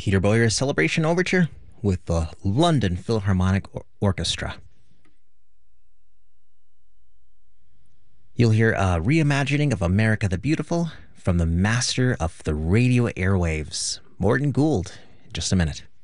Peter Boyer's Celebration Overture with the London Philharmonic Orchestra. You'll hear a reimagining of America the Beautiful from the master of the radio airwaves, Morton Gould, in just a minute.